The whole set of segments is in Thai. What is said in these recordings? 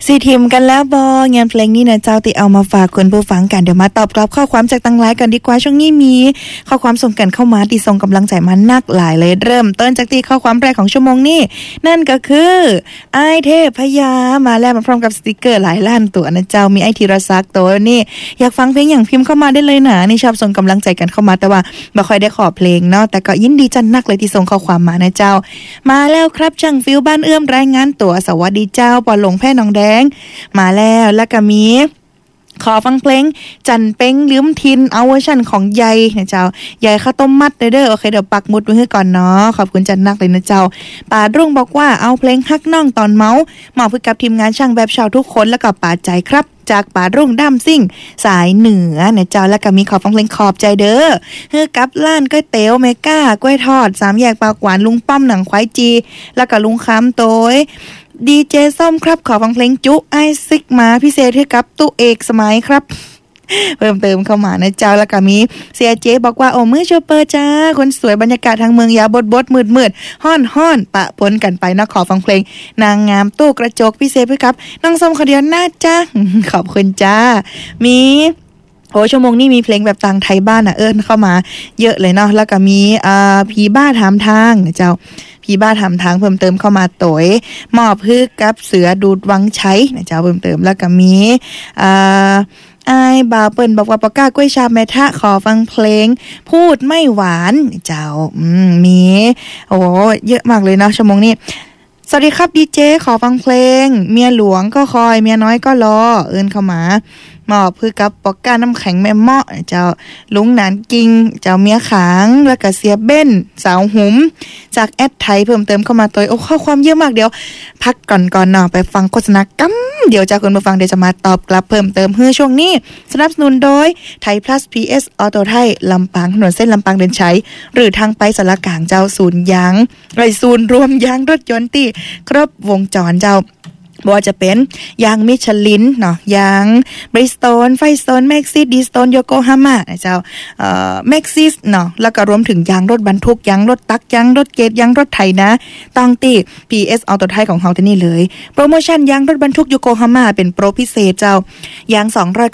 สีทีมกันแล้วบองานเพลงนี้นะเจ้าติเอามาฝากคุณผู้ฟังกันเดี๋ยวมาตอบรับข้อความจากตั้งหลายกันดีกว่าช่วงนี้มีข้อความส่งกันเข้ามาที่ส่งกำลังใจมานักหลายเลยเริ่มต้นจากที่ข้อความแรกของชั่วโมงนี้นั่นก็คือไอเทพยามาแล้วมาพร้อมกับสติกเกอร์หลายล้านตัวนะเจ้ามีไอธีรศักดิ์ตัวนี่อยากฟังเพลงอย่างพิมพ์เข้ามาได้เลยนะนี่ชอบส่งกำลังใจกันเข้ามาแต่ว่าไม่ค่อยได้ขอเพลงเนาะแต่ก็ยินดีจันนักเลยที่ส่งข้อความมานะเจ้ามาแล้วครับช่างฟิวบ้านเอื้อมรายงานตัวสวัสดีเจ้าปอหลงแพ่หนองแดงมาแล้วก็มีขอฟังเพลงจันเป้งลืมทินเอาเวอร์ชันของยายนะเจ้ายายข้าวต้มมัดเด้อโอเคเดี๋ยวปักหมุดไว้ให้ก่อนเนาะขอบคุณจันนักเลยนะเจ้าป่ารุ่งบอกว่าเอาเพลงฮักน้องตอนเมาเหมาะกับทีมงานช่างแบบชาวทุกคนแล้วก็ป่าใจครับจากป่ารุ่งด้ำซิ่งสายเหนือนะเจ้าแล้วก็มีขอฟังเพลงขอบใจเด้อฮือกับล้านก๋วยเตี๋ยวเมก้ากล้วยทอด3แยกปากหวานลุงป้อมหนังควายจีแล้วก็ลุงค้ำโตยดีเจส้มครับขอฟังเพลงจุไอซิกมาพิเศษให้กับตู้เอกสมัยครับเพิ่มเติมเข้ามานะเจ้าแล้วก็มีเสียเจบอกว่าโอ้มือโชเปอร์จ้าคนสวยบรรยากาศทางเมืองยาบดมืดห้อนปะปนกันไปนะขอฟังเพลงนางงามตู้กระจกพิเศษให้กับน้องส้มคนเดียวน่าจ้าขอบคุณจ้ามีโหชั่วโมงนี้มีเพลงแบบต่างไทยบ้านน่ะเข้ามาเยอะเลยเนาะแล้วก็มีผีบ้าถามทางนะเจ้าผีบ้าถามทางเพิ่มเติมเข้ามาโตยมอบฮื้อกับเสือดูดวังใช้นะเจ้าเพิ่มเติมแล้วก็มีไอ้บ่าวเปิ้นบอกว่าปากก้ากล้วยชาแม่ทะขอฟังเพลงพูดไม่หวานเจ้ามีโอ้เยอะมากเลยเนาะชั่วโมงนี้สวัสดีครับดีเจขอฟังเพลงเมียหลวงก็คอยเมียน้อยก็รอเข้ามามอบคือกับปอกก้าน้ำแข็งแม่เมาะเจ้าลุงหนานกิงเจ้าเมียขางแล้วก็เสียเบ้นสาวหุมจากแอดไทยเพิ่มเติมเข้ามาตัวข้อความเยอะมากเดี๋ยวพักก่อนเนาะไปฟังโฆษณากั๊มเดี๋ยวจากคุณผู้ฟังเดี๋ยวจะมาตอบกลับเพิ่มเติมช่วงนี้สนับสนุนโดยไทย plus PS ออโต้ไทยลำปางถนนเส้นลำปางเดินชัยหรือทางไปสารกลางเจ้าศูนย์ยางศูนย์รวมยางรถยนต์ที่ครบวงจรเจ้าบ่ว่าจะเป็นยางมิชลินเนาะยางบริสโตนไฟสโตนแม็กซิสดีสโตนโยโกฮาม่านะเจ้าแม็กซิสเนาะแล้วก็รวมถึงยางรถบรรทุกยางรถตักยางรถเกตยางรถไถนะต้องติ PS ออโต้ไทยของเฮาที่นี่เลยโปรโมชั่นยางรถบรรทุกโยโกฮาม่าเป็นโปรพิเศษเจ้ายาง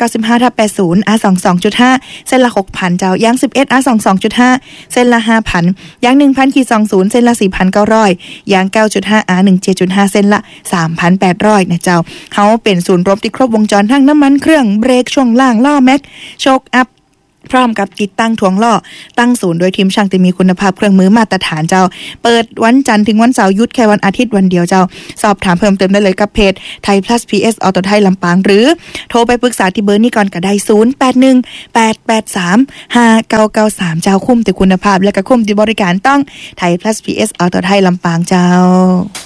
295/80 R22.5 เส้นละ 6,000 เจ้ายาง11 R22.5 เส้นละ 5,000 ยาง1,000/20 เส้นละ 4,900 ยาง 9.5 R17.5 เส้นละ 3,800นะเจ้าเฮาเป็นศูนย์รวมที่ครบวงจรทั้งน้ำมันเครื่องเบรกช่วงล่างล้อแม็กโชคอัพพร้อมกับติดตั้งถ่วงล้อตั้งศูนย์โดยทีมช่างที่มีคุณภาพเครื่องมือมาตรฐานเจ้าเปิดวันจันทร์ถึงวันเสาร์หยุดแค่วันอาทิตย์วันเดียวเจ้าสอบถามเพิ่มเติมได้เลยกับเพจไทย plus PS ออโต้ไทยลำปางหรือโทรไปปรึกษาที่เบอร์นี้ก่อนก็ได้0818835993เจ้าคุ้มแต่คุณภาพและก็คุ้มที่บริการต้องไทย plus PS ออโต้ไทยลำปางเจ้า